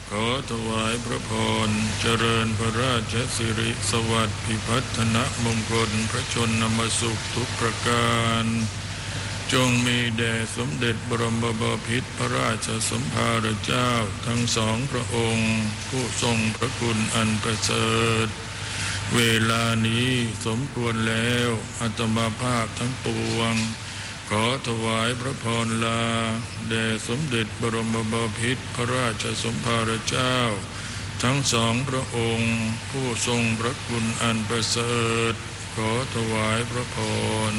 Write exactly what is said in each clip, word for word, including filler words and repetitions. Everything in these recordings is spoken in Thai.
ขอถวายพระพรเจริญพระราชสิริสวัสดิ์พิพัฒนมงคลพระชนมสุขทุกประการจงมีแด่สมเด็จบรมบพิตรพระราชสมภารเจ้าทั้งสองพระองค์ผู้ทรงพระคุณอันประเสริฐเวลานี้สมควรแล้วอาตมาภาพทั้งปวงขอถวายพระพรลาแด่สมเด็จบรมบพิตรพระราชสมภารเจ้าทั้งสองพระองค์ผู้ทรงพระคุณอันประเสริฐขอถวายพระพร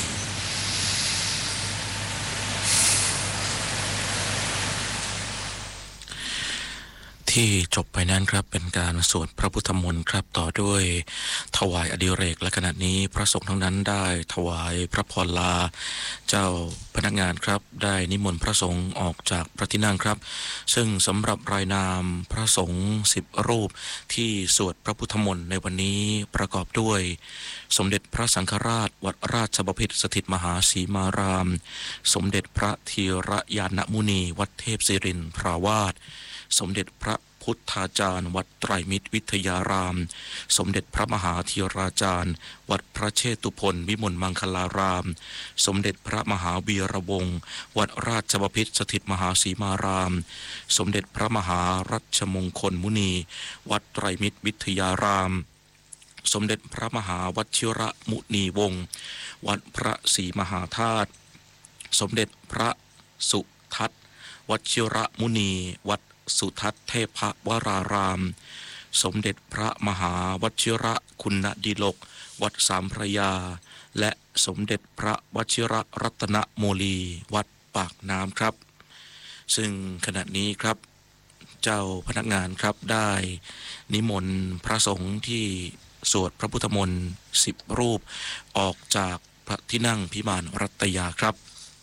ที่จบไปนั้นครับเป็นการสวดพระพุทธมนต์ครับต่อด้วยถวายอดิเรกและขณะนี้พระสงฆ์ทั้งนั้นได้ถวายพระพรลาเจ้าพนักงานครับได้นิมนต์พระสงฆ์ออกจากพระที่นั่งครับซึ่งสำหรับรายนามพระสงฆ์สิบรูปที่สวดพระพุทธมนต์ในวันนี้ประกอบด้วยสมเด็จพระสังฆราชวัดราชบพิตรสถิตมหาสีมารามสมเด็จพระธีรยานมุนีวัดเทพศิรินทราวาสสมเด็จพระพุทธาจารย์วัดไตรมิตรวิทยารามสมเด็จพระมหาธีราจารย์วัดพระเชตุพนวิมลมังคลารามสมเด็จพระมหาวีระวงศ์วัดราชบพิตรสถิตมหาสีมารามสมเด็จพระมหารัชมงคลมุนีวัดไตรมิตรวิทยารามสมเด็จพระมหาวชิระมุนีวงศ์วัดพระศรีมหาธาตุสมเด็จพระสุทัศน์วชิระมุนีวัดสุทัศน์เทพวรารามสมเด็จพระมหาวชิระคุณดิลกวัดสามพระยาและสมเด็จพระวชิระรัตนโมลีวัดปากน้ำครับซึ่งขณะนี้ครับเจ้าพนักงานครับได้นิมนต์พระสงฆ์ที่สวดพระพุทธมนต์สิบรูปออกจากพระที่นั่งพิมานรัตยาครับ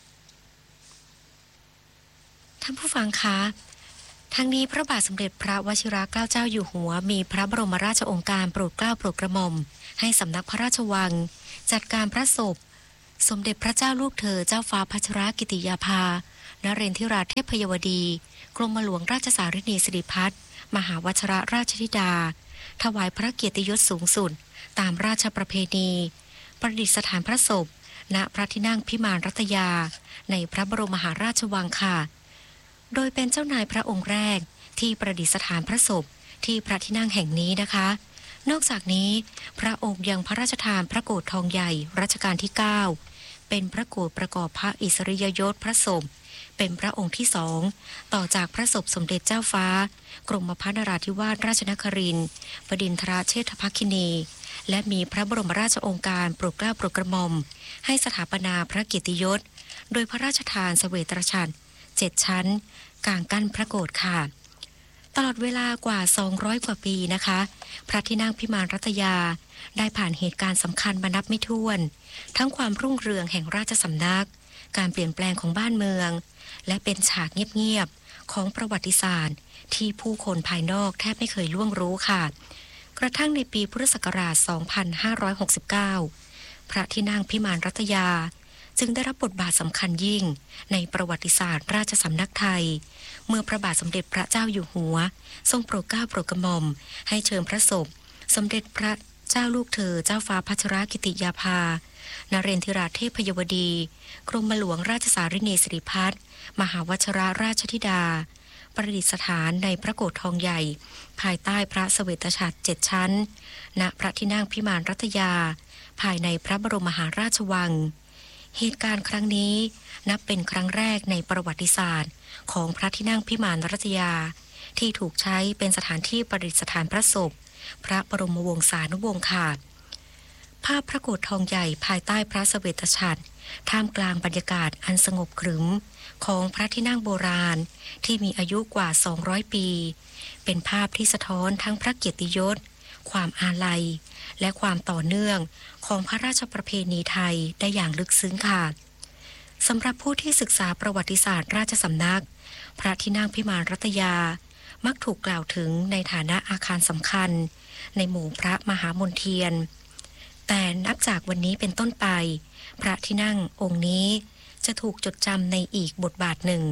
ท่านผู้ฟังคะทั้งนี้พระบาทสมเด็จพระวชิรเกล้าเจ้าอยู่หัวมีพระบรมราชโองการโปรดเกล้าโปรดกระหม่อมให้สำนักพระราชวังจัดการพระศพสมเด็จพระเจ้าลูกเธอเจ้าฟ้าพัชรกิติยาภานเรนทิราเทพยวดีกรมหลวงราชสารินีสิริพัฒน์มหาวชิรราชธิดาถวายพระเกียรติยศสูงสุดตามราชประเพณีประดิษฐานพระศพณพระที่นั่งพิมานรัตยาในพระบรมมหาราชวังค่ะโดยเป็นเจ้านายพระองค์แรกที่ประดิษฐานพระศพที่พระที่นั่งแห่งนี้นะคะนอกจากนี้พระองค์ยังพระราชทานพระโกฐทองใหญ่รัชกาลที่เก้าเป็นพระโกฐประกอบพระอิสริยยศพระศพเป็นพระองค์ที่สองต่อจากพระศพสมเด็จเจ้าฟ้ากรมพระนราธิวาสราชนครินทร์บดินทราเชษฐภคินีและมีพระบรมราชโองการโปรดเกล้าโปรดกระหม่อมให้สถาปนาพระเกียรติยศโดยพระราชทานเสวตฉัตรเจ็ดชั้นกลางกั้นพระโกฐค่ะตลอดเวลากว่าสองร้อยกว่าปีนะคะพระที่นั่งพิมานรัตยาได้ผ่านเหตุการณ์สำคัญมานับไม่ถ้วนทั้งความรุ่งเรืองแห่งราชสำนักการเปลี่ยนแปลงของบ้านเมืองและเป็นฉากเงียบๆของประวัติศาสตร์ที่ผู้คนภายนอกแทบไม่เคยล่วงรู้ค่ะกระทั่งในปีพุทธศักราช สองพันห้าร้อยหกสิบเก้า พระที่นั่งพิมานรัตยาจึงได้รับบทบาทสำคัญยิ่งในประวัติศาสตร์ราชสำนักไทยเมื่อพระบาทสมเด็จพระเจ้าอยู่หัวทรงโปรดเกล้าโปรดกระหม่อมให้เชิญพระศพสมเด็จพระเจ้าลูกเธอเจ้าฟ้าพัชรกิติยาภานเรนทิราเทพยวดีกรมหลวงราชสารินีสิริพัฒน์มหาวชิรราชธิดาประดิษฐานในพระโกฐทองใหญ่ภายใต้พระเสวตฉัตรเจ็ดชั้นณพระที่นั่งพิมานรัตยาภายในพระบรมมหาราชวังเหตุการณ์ครั้งนี้นับเป็นครั้งแรกในประวัติศาสตร์ของพระที่นั่งพิมานรัตยาที่ถูกใช้เป็นสถานที่ประดิษฐานพระศพพระบรมวงศานุวงศ์ค่ะภาพพระโกฐทองใหญ่ภายใต้พระเสวตฉัตรท่ามกลางบรรยากาศอันสงบขรึมของพระที่นั่งโบราณที่มีอายุกว่าสองร้อยปีเป็นภาพที่สะท้อนทั้งพระเกียรติยศความอาลัยและความต่อเนื่องของพระราชประเพณีไทยได้อย่างลึกซึ้งค่ะสำหรับผู้ที่ศึกษาประวัติศาสตร์ราชสำนักพระที่นั่งพิมานรัตยามักถูกกล่าวถึงในฐานะอาคารสำคัญในหมู่พระมหามนเทียนแต่นับจากวันนี้เป็นต้นไปพระที่นั่งองค์นี้จะถูกจดจำในอีกบทบาทหนึ่ง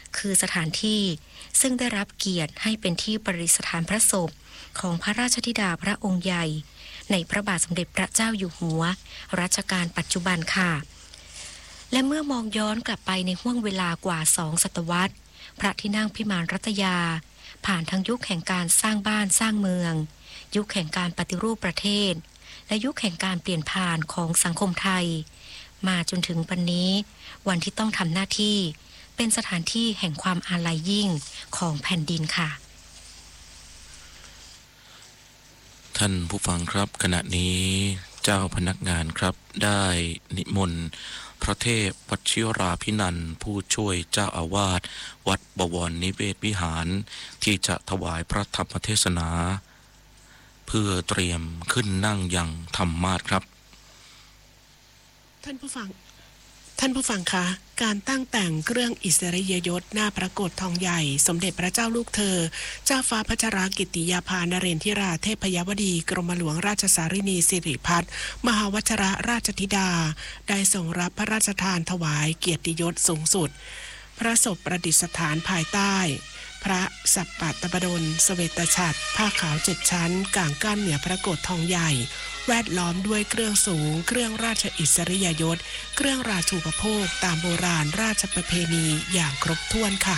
คือสถานที่ซึ่งได้รับเกียรติให้เป็นที่ประดิษฐานพระศพของพระราชธิดาพระองค์ใหญ่ในพระบาทสมเด็จพระเจ้าอยู่หัวรัชกาลปัจจุบันค่ะและเมื่อมองย้อนกลับไปในห้วงเวลากว่าสองศตวรรษพระที่นั่งพิมานรัตยาผ่านทั้งยุคแห่งการสร้างบ้านสร้างเมืองยุคแห่งการปฏิรูปประเทศและยุคแห่งการเปลี่ยนผ่านของสังคมไทยมาจนถึงวันนี้วันที่ต้องทำหน้าที่เป็นสถานที่แห่งความอาลัยยิ่งของแผ่นดินค่ะท่านผู้ฟังครับขณะนี้เจ้าพนักงานครับได้นิมนต์พระเทพวชิราภินันท์ผู้ช่วยเจ้าอาวาสวัดบวรนิเวศวิหารที่จะถวายพระธรรมเทศนาเพื่อเตรียมขึ้นนั่งยังธรรมาสน์ครับท่านผู้ฟังท่านผู้ฟังคะการตั้งแต่งเครื่องอิสริยยศหน้าพระโกฐทองใหญ่สมเด็จพระเจ้าลูกเธอเจ้าฟ้าพัชรกิติยาภานเรนทิราเทพยวดีกรมหลวงราชสารินีสิริพัฒน์มหาวชรราชธิดาได้ทรงรับพระราชทานถวายเกียรติยศสูงสุดพระศพประดิษฐานภายใต้พระสัปปตบดลเสวตฉัตรผ้าขาวเจ็ดชั้นกางกั้นเหนือพระโกฐทองใหญ่แวดล้อมด้วยเครื่องสูงเครื่องราชอิสริยยศเครื่องราชูปโภคตามโบราณราชประเพณีอย่างครบถ้วนค่ะ